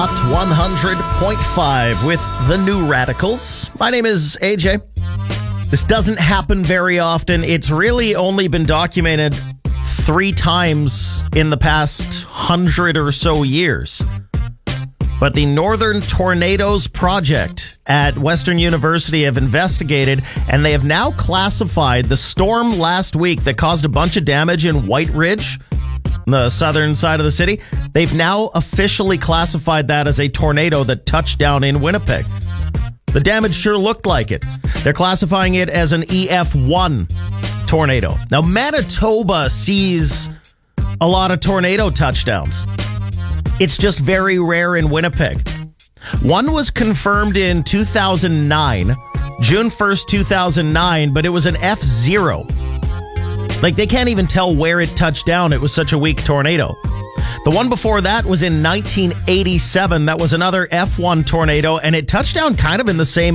Hot 100.5 with the New Radicals. My name is AJ. This doesn't happen very often. It's really only been documented 3 times in the past 100 or so years. But the Northern Tornadoes Project at Western University have investigated, and they have now classified the storm last week that caused a bunch of damage in White Ridge, the southern side of the city. They've now officially classified that as a tornado that touched down in Winnipeg. The damage sure looked like it. They're classifying it as an EF1 tornado. Now, Manitoba sees a lot of tornado touchdowns. It's just very rare in Winnipeg. One was confirmed in 2009, June 1st, 2009, but it was an F0. Like, they can't even tell where it touched down. It was such a weak tornado. The one before that was in 1987. That was another F1 tornado, and it touched down kind of in the same